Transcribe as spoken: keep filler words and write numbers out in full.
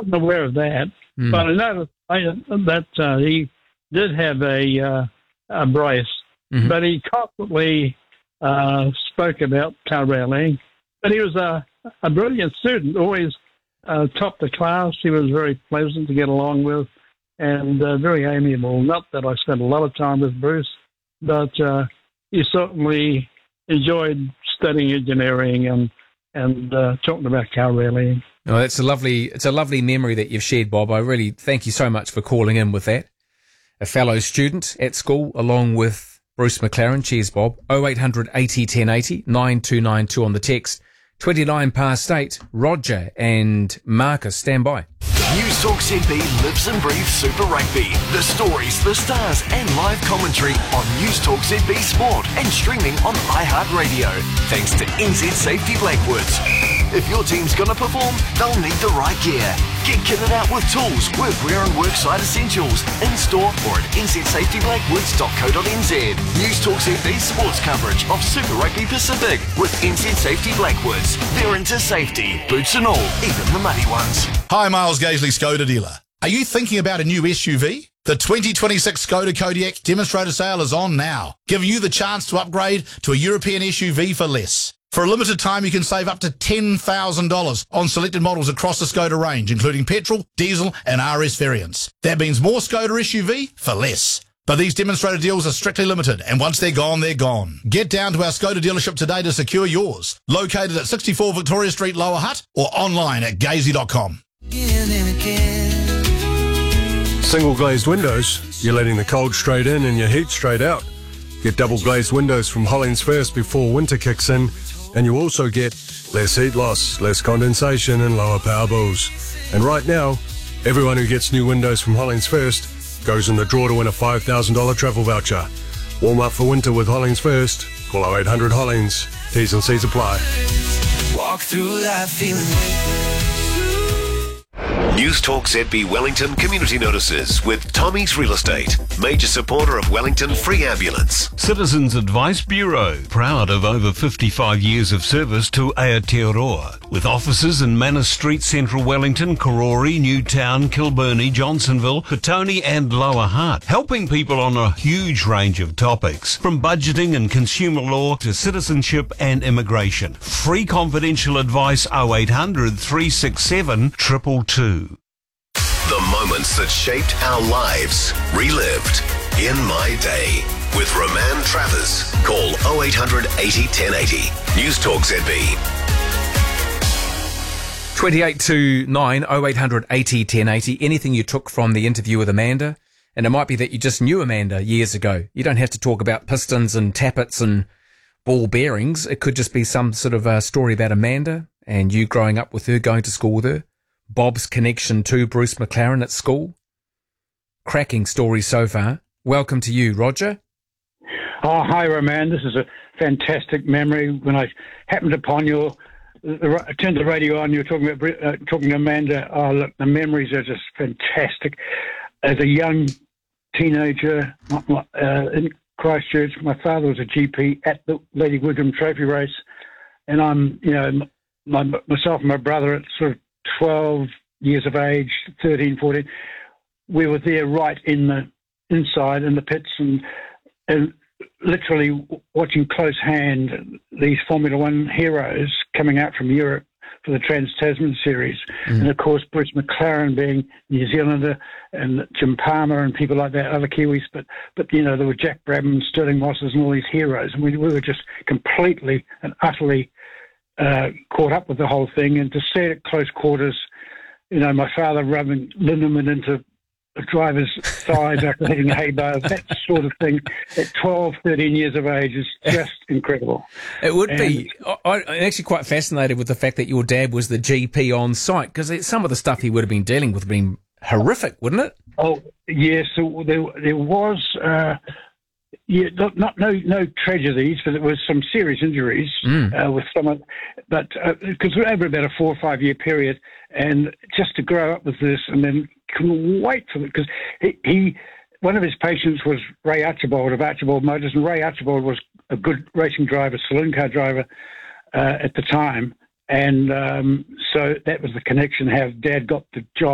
wasn't aware of that, mm. but I know that uh, he did have a, uh, a brace, mm-hmm. but he constantly uh, spoke about car rallying. But he was a, a brilliant student, always uh, topped the class. He was very pleasant to get along with and uh, very amiable. Not that I spent a lot of time with Bruce, but uh, he certainly enjoyed studying engineering and and uh, talking about car rallying. Oh, that's a lovely, it's a lovely memory that you've shared, Bob. I really thank you so much for calling in with that. A fellow student at school, along with Bruce McLaren. Cheers, Bob. oh eight hundred eighty ten eighty, nine two nine two on the text. twenty-nine past eight. Roger and Marcus, stand by. News Talk Z B lives and breathes Super Rugby. The stories, the stars and live commentary on News Talk Z B Sport and streaming on iHeartRadio. Thanks to N Z Safety Blackwoods. If your team's going to perform, they'll need the right gear. Get kitted out with tools, workwear and worksite essentials in store or at n z safety blackwoods dot co dot n z. News Talk Z B sports coverage of Super Rugby Pacific with N Z Safety Blackwoods. They're into safety, boots and all, even the muddy ones. Hi, Miles Gaisley, Skoda dealer. Are you thinking about a new S U V? The twenty twenty-six Skoda Kodiaq demonstrator sale is on now, giving you the chance to upgrade to a European S U V for less. For a limited time, you can save up to ten thousand dollars on selected models across the Skoda range, including petrol, diesel and R S variants. That means more Skoda S U V for less. But these demonstrator deals are strictly limited, and once they're gone, they're gone. Get down to our Skoda dealership today to secure yours. Located at sixty-four Victoria Street, Lower Hutt, or online at gazy dot com. Single glazed windows, you're letting the cold straight in and your heat straight out. Get double glazed windows from Hollings First before winter kicks in, and you also get less heat loss, less condensation and lower power bills. And right now, everyone who gets new windows from Hollings First goes in the draw to win a five thousand dollars travel voucher. Warm up for winter with Hollings First. Call oh eight hundred Hollings. T's and C's apply. Walk through that feeling. News Talk Z B Wellington Community Notices with Tommy's Real Estate, major supporter of Wellington Free Ambulance. Citizens Advice Bureau, proud of over fifty-five years of service to Aotearoa, with offices in Manor Street, Central Wellington, Karori, Newtown, Kilbirnie, Johnsonville, Petone and Lower Hutt, helping people on a huge range of topics, from budgeting and consumer law to citizenship and immigration. Free confidential advice oh eight hundred, three six seven, two two two. The moments that shaped our lives, relived in my day. With Roman Travers. Call oh eight hundred eighty ten eighty. News Talk Z B. twenty-eight two nine oh eight hundred eighty ten eighty. Anything you took from the interview with Amanda, and it might be that you just knew Amanda years ago. You don't have to talk about pistons and tappets and ball bearings. It could just be some sort of a story about Amanda and you growing up with her, going to school with her. Bob's connection to Bruce McLaren at school. Cracking story so far. Welcome to you, Roger. Oh, hi, Roman. This is a fantastic memory. When I happened upon your, I turned the radio on, you were talking about uh, talking to Amanda. Oh, look, the memories are just fantastic. As a young teenager uh, in Christchurch, my father was a G P at the Lady Wigram Trophy race, and I'm, you know, my, myself and my brother at sort of twelve years of age, thirteen, fourteen, we were there right in the inside in the pits and and literally watching close hand these Formula One heroes coming out from Europe for the Trans-Tasman Series. Mm. And of course, Bruce McLaren being New Zealander and Jim Palmer and people like that, other Kiwis, but, but you know, there were Jack Brabham, Sterling Mosses and all these heroes. And we, we were just completely and utterly Uh, caught up with the whole thing, and to see it at close quarters, you know, my father rubbing liniment into a driver's thighs after hitting hay bales, that sort of thing at twelve, thirteen years of age is just incredible. It would and, be. I, I'm actually quite fascinated with the fact that your dad was the G P on site, because some of the stuff he would have been dealing with would have been horrific, wouldn't it? Oh, yes. So there, there was... Uh, Yeah, not, not no no tragedies, but it was some serious injuries mm. uh, with someone. But because uh, we're over about a four or five year period, and just to grow up with this, and then couldn't wait for it, because he, he one of his patients was Ray Archibald of Archibald Motors, and Ray Archibald was a good racing driver, saloon car driver uh, at the time, and um, so that was the connection. How Dad got the job.